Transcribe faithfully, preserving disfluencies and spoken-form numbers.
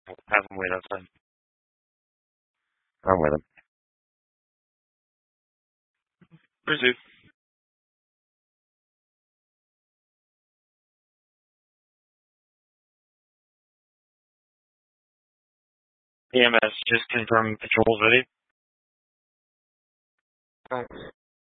Have him wait outside. I'm with him. Proceed. E M S, just confirm patrol's ready. Thanks.